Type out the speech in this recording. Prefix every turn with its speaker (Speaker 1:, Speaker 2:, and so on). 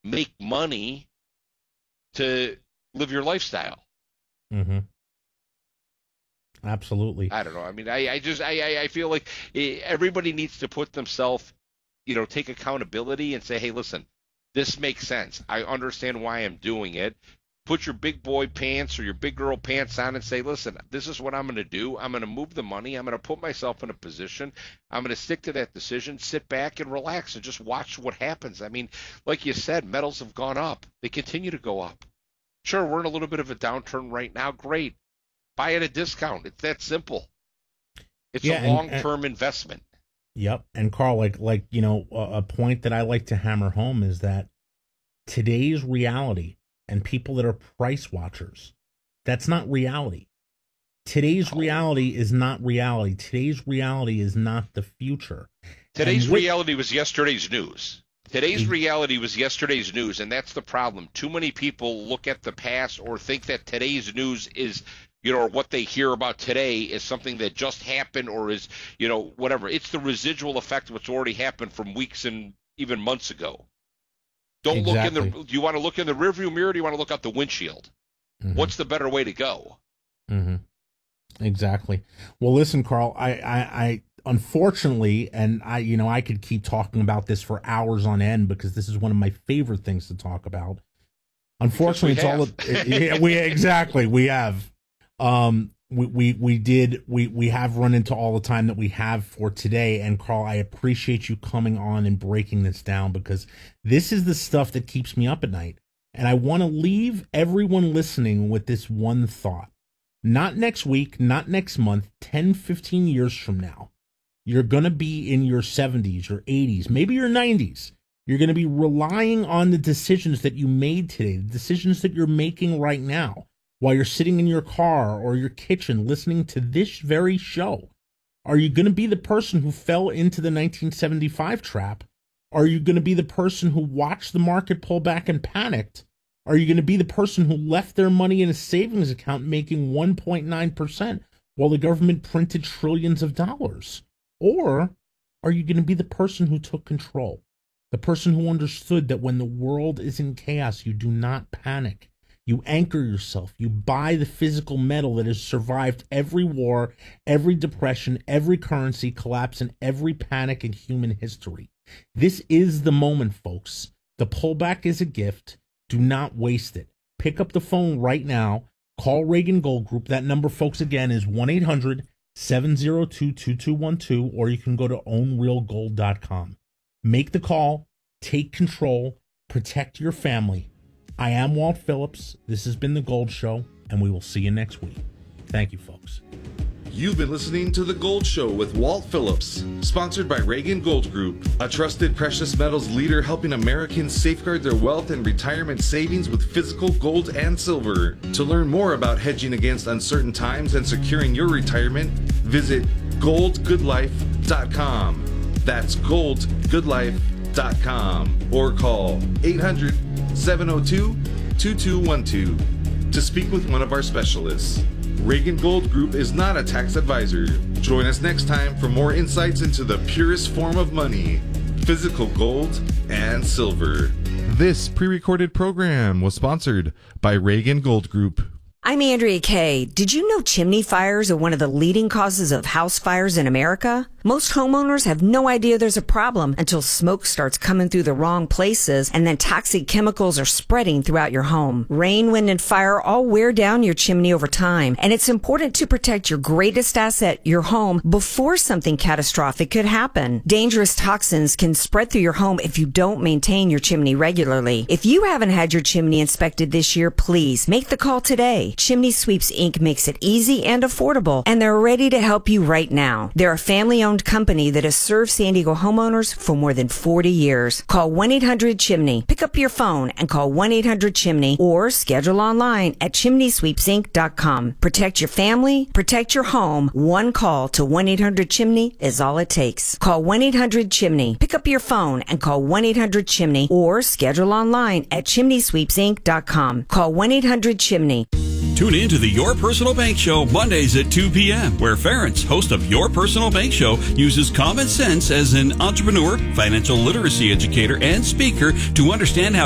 Speaker 1: make money to live your lifestyle.
Speaker 2: Mm-hmm. Absolutely.
Speaker 1: I don't know. I mean, I feel like everybody needs to put themselves, take accountability and say, hey, listen, this makes sense. I understand why I'm doing it. Put your big boy pants or your big girl pants on and say, listen, this is what I'm going to do. I'm going to move the money. I'm going to put myself in a position. I'm going to stick to that decision, sit back and relax and just watch what happens. I mean, like you said, metals have gone up. They continue to go up. Sure, we're in a little bit of a downturn right now. Great. Buy at a discount. It's that simple. It's a long-term investment.
Speaker 2: Yep. And Carl, a point that I like to hammer home is that today's reality and people that are price watchers, that's not reality. Today's reality is not reality. Today's reality is not the future.
Speaker 1: Today's reality was yesterday's news. Today's reality was yesterday's news, and that's the problem. Too many people look at the past or think that today's news is, or what they hear about today is something that just happened or is, whatever. It's the residual effect of what's already happened from weeks and even months ago. Don't look in the. Do you want to look in the rearview mirror? Or do you want to look out the windshield? Mm-hmm. What's the better way to go?
Speaker 2: Mm-hmm. Exactly. Well, listen, Carl. I unfortunately, and I could keep talking about this for hours on end because this is one of my favorite things to talk about. Unfortunately, we have. We have run into all the time that we have for today. And Carl, I appreciate you coming on and breaking this down because this is the stuff that keeps me up at night. And I want to leave everyone listening with this one thought. Not next week, not next month, 10, 15 years from now, you're going to be in your 70s, your 80s, maybe your 90s. You're going to be relying on the decisions that you made today, the decisions that you're making right now. While you're sitting in your car or your kitchen listening to this very show. Are you going to be the person who fell into the 1975 trap? Are you going to be the person who watched the market pull back and panicked? Are you going to be the person who left their money in a savings account making 1.9% while the government printed trillions of dollars? Or are you going to be the person who took control? The person who understood that when the world is in chaos, you do not panic. You anchor yourself. You buy the physical metal that has survived every war, every depression, every currency collapse, and every panic in human history. This is the moment, folks. The pullback is a gift. Do not waste it. Pick up the phone right now. Call Reagan Gold Group. That number, folks, again, is 1-800-702-2212, or you can go to ownrealgold.com. Make the call. Take control. Protect your family. I am Walt Phillips. This has been The Gold Show, and we will see you next week. Thank you, folks.
Speaker 3: You've been listening to The Gold Show with Walt Phillips, sponsored by Reagan Gold Group, a trusted precious metals leader helping Americans safeguard their wealth and retirement savings with physical gold and silver. To learn more about hedging against uncertain times and securing your retirement, visit goldgoodlife.com. That's goldgoodlife.com, or call 800-702-2212 to speak with one of our specialists. Reagan Gold Group is not a tax advisor. Join us next time for more insights into the purest form of money, physical gold and silver. This pre-recorded program was sponsored by Reagan Gold Group.
Speaker 4: I'm Andrea Kay. Did you know chimney fires are one of the leading causes of house fires in America? Most homeowners have no idea there's a problem until smoke starts coming through the wrong places and then toxic chemicals are spreading throughout your home. Rain, wind, and fire all wear down your chimney over time, and it's important to protect your greatest asset, your home, before something catastrophic could happen. Dangerous toxins can spread through your home if you don't maintain your chimney regularly. If you haven't had your chimney inspected this year, please make the call today. Chimney Sweeps Inc. makes it easy and affordable, and they're ready to help you right now. They're a family-owned company that has served San Diego homeowners for more than 40 years. Call 1-800-CHIMNEY. Pick up your phone and call 1-800-CHIMNEY or schedule online at chimneysweepsinc.com. Protect your family, protect your home. One call to 1-800-CHIMNEY is all it takes. Call 1-800-CHIMNEY. Pick up your phone and call 1-800-CHIMNEY or schedule online at chimneysweepsinc.com. Call 1-800-CHIMNEY.
Speaker 5: Tune in to the Your Personal Bank Show Mondays at 2 p.m., where Ference, host of Your Personal Bank Show, uses common sense as an entrepreneur, financial literacy educator, and speaker to understand how